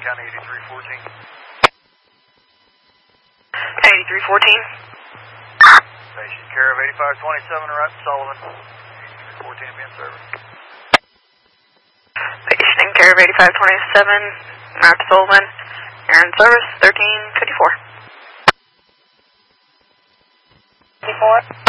County 8314. 8314. Station care of 8527, right to Sullivan. 8314 be in service. Station care of 8527, right to Sullivan. Air in service, 1354. 54.